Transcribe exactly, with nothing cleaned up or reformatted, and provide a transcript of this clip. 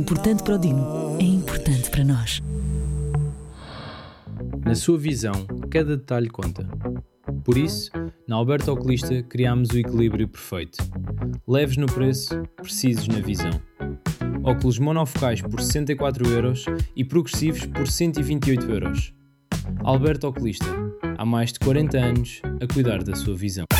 Importante para o Dino, é importante para nós. Na sua visão, cada detalhe conta. Por isso, na Alberto Oculista criámos o equilíbrio perfeito. Leves no preço, precisos na visão. Óculos monofocais por sessenta e quatro euros e progressivos por cento e vinte e oito euros. Alberto Oculista, há mais de quarenta anos a cuidar da sua visão.